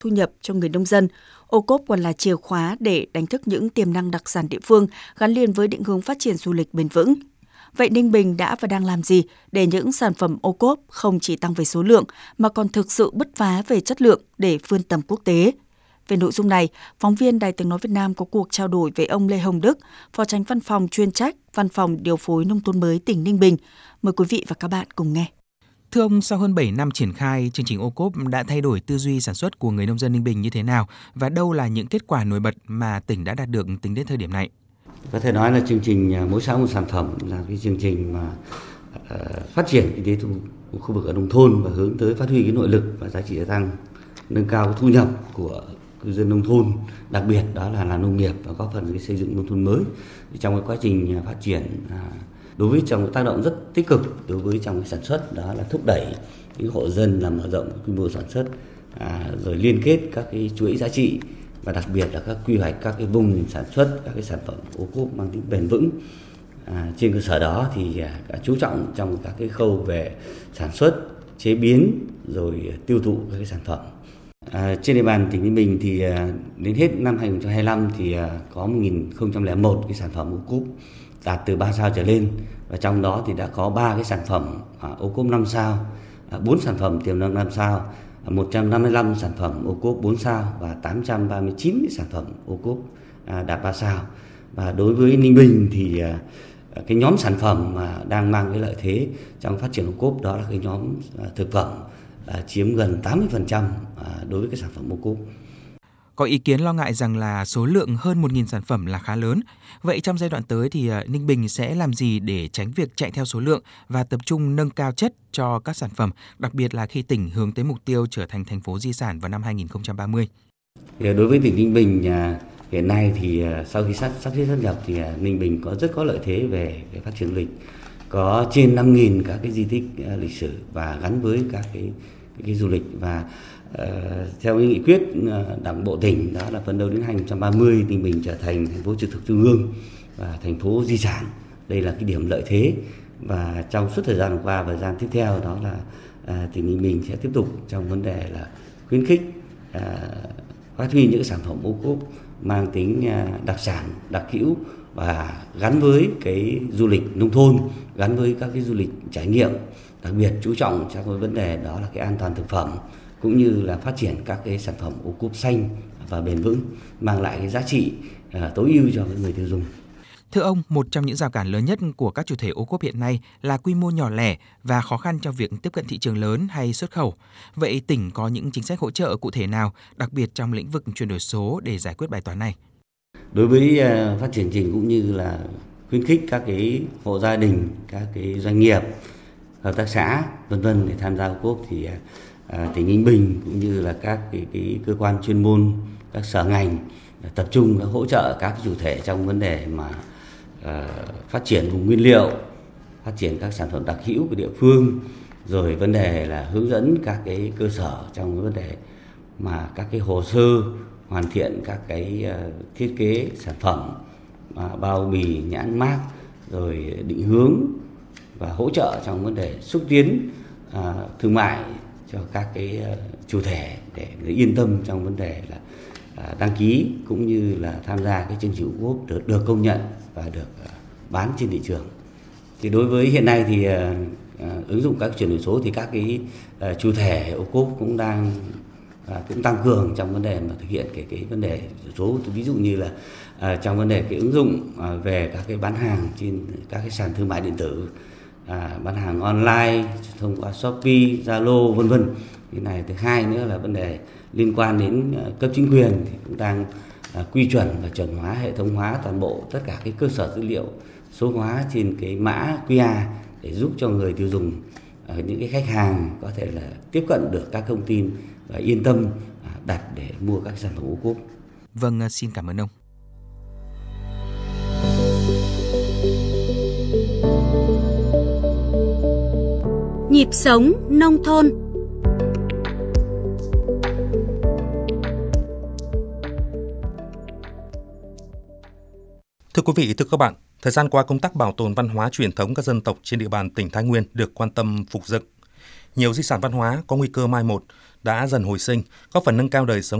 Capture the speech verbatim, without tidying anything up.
thu nhập cho người nông dân. Ô cốp còn là chìa khóa để đánh thức những tiềm năng đặc sản địa phương gắn liền với định hướng phát triển du lịch bền vững. Vậy Ninh Bình đã và đang làm gì để những sản phẩm ô cốp không chỉ tăng về số lượng mà còn thực sự bứt phá về chất lượng để vươn tầm quốc tế? Về nội dung này, phóng viên Đài Tiếng nói Việt Nam có cuộc trao đổi với ông Lê Hồng Đức, Phó Chánh Văn phòng chuyên trách Văn phòng Điều phối Nông thôn mới tỉnh Ninh Bình. Mời quý vị và các bạn cùng nghe. Thưa ông, sau hơn bảy năm triển khai, chương trình ô cốp đã thay đổi tư duy sản xuất của người nông dân Ninh Bình như thế nào và đâu là những kết quả nổi bật mà tỉnh đã đạt được tính đến thời điểm này? Có thể nói là chương trình Mỗi xã một sản phẩm là cái chương trình mà uh, phát triển kinh tế của khu vực ở nông thôn và hướng tới phát huy cái nội lực và giá trị gia tăng, nâng cao cái thu nhập của cư dân nông thôn, đặc biệt đó là làm nông nghiệp và góp phần cái xây dựng nông thôn mới. Trong cái quá trình phát triển, đối với trong cái tác động rất tích cực đối với trong cái sản xuất, đó là thúc đẩy những hộ dân làm mở rộng quy mô sản xuất, à, rồi liên kết các cái chuỗi giá trị và đặc biệt là các quy hoạch các cái vùng sản xuất các cái sản phẩm ô cốp mang tính bền vững. À, trên cơ sở đó thì cả chú trọng trong các cái khâu về sản xuất, chế biến rồi tiêu thụ các cái sản phẩm. À, trên địa bàn tỉnh Ninh Bình thì à, đến hết năm hai không hai lăm thì à, có một nghìn không trăm lẻ một cái sản phẩm ô cốp đạt từ ba sao trở lên, và trong đó thì đã có ba cái sản phẩm à, ô cốp năm sao, à, bốn sản phẩm tiềm năng năm sao, à, một trăm năm mươi lăm sản phẩm ô cốp bốn sao và tám trăm ba mươi chín cái sản phẩm ô cốp à, đạt ba sao. Và đối với Ninh Bình thì à, cái nhóm sản phẩm mà đang mang cái lợi thế trong phát triển ô cốp đó là cái nhóm à, thực phẩm à, chiếm gần tám mươi phần trăm à, đối với cái sản phẩm ô cốp. Có ý kiến lo ngại rằng là số lượng hơn một nghìn sản phẩm là khá lớn. Vậy trong giai đoạn tới thì Ninh Bình sẽ làm gì để tránh việc chạy theo số lượng và tập trung nâng cao chất cho các sản phẩm, đặc biệt là khi tỉnh hướng tới mục tiêu trở thành thành phố di sản vào năm hai không ba mươi? Đối với tỉnh Ninh Bình hiện nay thì sau khi sắp xếp sáp nhập thì Ninh Bình có rất có lợi thế về cái phát triển du lịch. Có trên năm nghìn các cái di tích lịch sử và gắn với các cái, cái, cái du lịch, và Uh, theo cái nghị quyết uh, Đảng bộ tỉnh đó là phấn đấu đến hai không ba mươi Ninh Bình trở thành thành phố trực thuộc trung ương và thành phố di sản. Đây là cái điểm lợi thế, và trong suốt thời gian qua và thời gian tiếp theo đó là uh, tỉnh Ninh Bình sẽ tiếp tục trong vấn đề là khuyến khích uh, phát huy những sản phẩm ô cốp mang tính uh, đặc sản, đặc hữu và gắn với cái du lịch nông thôn, gắn với các cái du lịch trải nghiệm, đặc biệt chú trọng trong cái vấn đề đó là cái an toàn thực phẩm, cũng như là phát triển các cái sản phẩm ô cốp xanh và bền vững, mang lại cái giá trị uh, tối ưu cho người tiêu dùng. Thưa ông, một trong những rào cản lớn nhất của các chủ thể ô cốp hiện nay là quy mô nhỏ lẻ và khó khăn trong việc tiếp cận thị trường lớn hay xuất khẩu. Vậy tỉnh có những chính sách hỗ trợ cụ thể nào, đặc biệt trong lĩnh vực chuyển đổi số để giải quyết bài toán này? Đối với uh, phát triển trình cũng như là khuyến khích các cái hộ gia đình, các cái doanh nghiệp, hợp tác xã vân vân để tham gia ô cốp thì uh, À, tỉnh Ninh Bình cũng như là các cái, cái cơ quan chuyên môn, các sở ngành tập trung hỗ trợ các chủ thể trong vấn đề mà à, phát triển vùng nguyên liệu, phát triển các sản phẩm đặc hữu của địa phương, rồi vấn đề là hướng dẫn các cái cơ sở trong cái vấn đề mà các cái hồ sơ hoàn thiện các cái uh, thiết kế sản phẩm, uh, bao bì, nhãn mác, rồi định hướng và hỗ trợ trong vấn đề xúc tiến uh, thương mại cho các cái chủ thể để yên tâm trong vấn đề là đăng ký cũng như là tham gia cái chương trình ô cốp được, được công nhận và được bán trên thị trường. Thì đối với hiện nay thì uh, ứng dụng các chuyển đổi số thì các cái uh, chủ thể ô cốp cũng đang uh, cũng tăng cường trong vấn đề mà thực hiện cái cái vấn đề số, ví dụ như là uh, trong vấn đề cái ứng dụng uh, về các cái bán hàng trên các cái sàn thương mại điện tử, À, bán hàng online thông qua Shopee, Zalo vân vân. Cái này thứ hai nữa là vấn đề liên quan đến uh, cấp chính quyền thì cũng đang uh, quy chuẩn và chuẩn hóa, hệ thống hóa toàn bộ tất cả cái cơ sở dữ liệu số hóa trên cái mã quy rờ để giúp cho người tiêu dùng, uh, những cái khách hàng có thể là tiếp cận được các thông tin và yên tâm uh, đặt để mua các sản phẩm ô cốp. Vâng, xin cảm ơn ông. Nhịp sống nông thôn. Thưa quý vị, thưa các bạn, thời gian qua công tác bảo tồn văn hóa truyền thống các dân tộc trên địa bàn tỉnh Thái Nguyên được quan tâm phục dựng. Nhiều di sản văn hóa có nguy cơ mai một, đã dần hồi sinh, góp phần nâng cao đời sống